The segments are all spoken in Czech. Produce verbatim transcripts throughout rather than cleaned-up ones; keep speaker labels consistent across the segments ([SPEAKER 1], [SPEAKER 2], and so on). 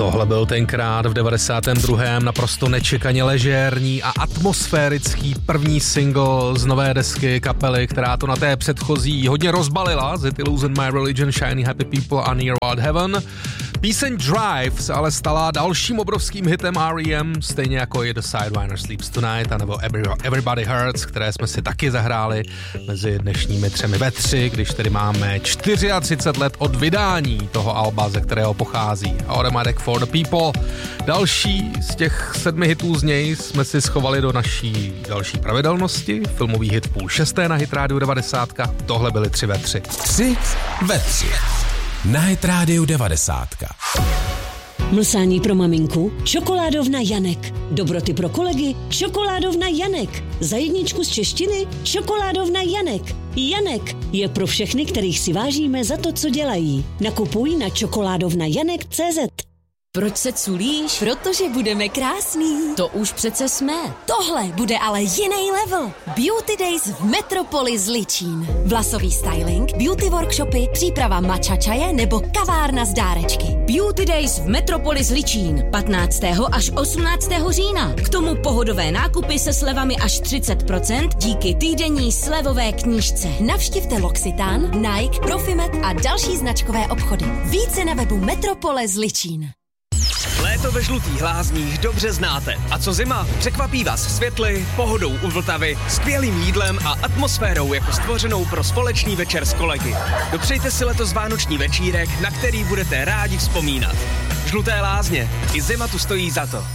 [SPEAKER 1] Tohle byl tenkrát v devadesátém druhém naprosto nečekaně ležérní a atmosférický první single z nové desky kapely, která to na té předchozí hodně rozbalila. Zit Illusion, My Religion, Shiny Happy People a Near Wild Heaven. Píseň Drive se ale stala dalším obrovským hitem R E M, stejně jako i The Sidewinder Sleeps Tonight, anebo Everybody Hurts, které jsme si taky zahráli mezi dnešními třemi ve tři, když tedy máme třicet čtyři let od vydání toho alba, ze kterého pochází Automatic for the People. Další z těch sedmi hitů z něj jsme si schovali do naší další pravidelnosti. Filmový hit v půl šesté na Hit Radio devadesát. Tohle byly tři ve tři.
[SPEAKER 2] Tři ve tři. Na Hit Radio devadesát.
[SPEAKER 3] Mlsání pro maminku? Čokoládovna Janek. Dobroty pro kolegy? Čokoládovna Janek. Za jedničku z češtiny? Čokoládovna Janek. Janek je pro všechny, kterých si vážíme za to, co dělají. Nakupuj na čokoládovna janek tečka cé zet.
[SPEAKER 4] Proč se culíš? Protože budeme krásný. To už přece jsme. Tohle bude ale jiný level. Beauty Days v Metropolis Zličín. Vlasový styling, beauty workshopy, příprava matcha čaje nebo kavárna z dárečky. Beauty Days v Metropolis Zličín. patnáctého až osmnáctého října. K tomu pohodové nákupy se slevami až třicet procent díky týdenní slevové knížce. Navštivte L'Occitane, Nike, Profimet a další značkové obchody. Více na webu Metropole Zličín.
[SPEAKER 5] Léto ve Žlutých Lázních dobře znáte. A co zima? Překvapí vás světly, pohodou u Vltavy, skvělým jídlem a atmosférou jako stvořenou pro společný večer s kolegy. Dopřejte si letos vánoční večírek, na který budete rádi vzpomínat. Žluté Lázně. I zima tu stojí za to.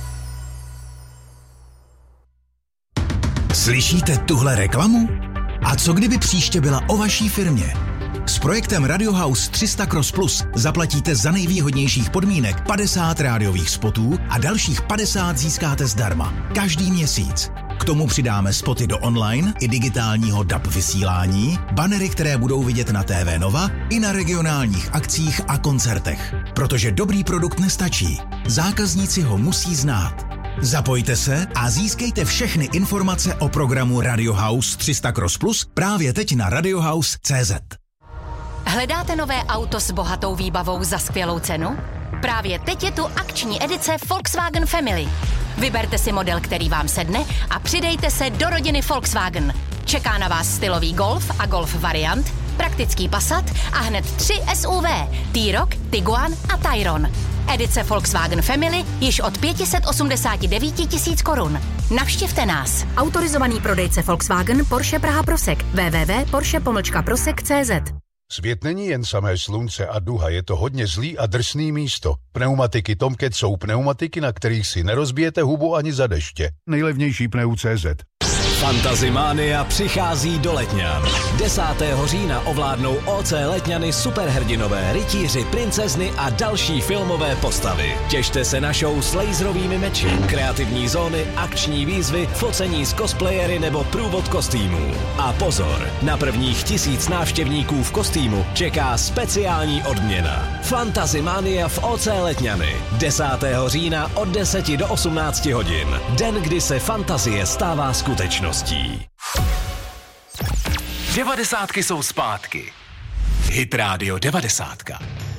[SPEAKER 6] Slyšíte tuhle reklamu? A co kdyby příště byla o vaší firmě? S projektem Radio House tři sta Cross Plus zaplatíte za nejvýhodnějších podmínek padesát rádiových spotů a dalších padesát získáte zdarma. Každý měsíc. K tomu přidáme spoty do online i digitálního D A B vysílání, banery, které budou vidět na T V Nova i na regionálních akcích a koncertech. Protože dobrý produkt nestačí. Zákazníci ho musí znát. Zapojte se a získejte všechny informace o programu Radio House tři sta Cross Plus právě teď na radiohouse tečka cé zet.
[SPEAKER 7] Hledáte nové auto s bohatou výbavou za skvělou cenu? Právě teď je tu akční edice Volkswagen Family. Vyberte si model, který vám sedne a přidejte se do rodiny Volkswagen. Čeká na vás stylový Golf a Golf variant, praktický Passat a hned tři S U V, T-Roc, Tiguan a Tayron. Edice Volkswagen Family již od pět set osmdesát devět tisíc korun. Navštivte nás. Autorizovaný prodejce Volkswagen Porsche Praha Prosek. w w w tečka porsche pomlčka prosek tečka cé zet.
[SPEAKER 8] Svět není jen samé slunce a duha, je to hodně zlý a drsný místo. Pneumatiky Tomcat jsou pneumatiky, na kterých si nerozbijete hubu ani za deště. Nejlevnější pneu tečka cé zet.
[SPEAKER 2] Fantazimania přichází do Letňan. desátého října ovládnou O C Letňany superhrdinové, rytíři, princezny a další filmové postavy. Těšte se na show s laserovými meči, kreativní zóny, akční výzvy, focení s cosplayery nebo průvod kostýmů. A pozor, na prvních tisíc návštěvníků v kostýmu čeká speciální odměna. Fantazimania v O C Letňany. desátého října od deseti do osmnácti hodin. Den, kdy se fantazie stává skutečností. Devadesátky jsou zpátky. Hit Radio devadesátka.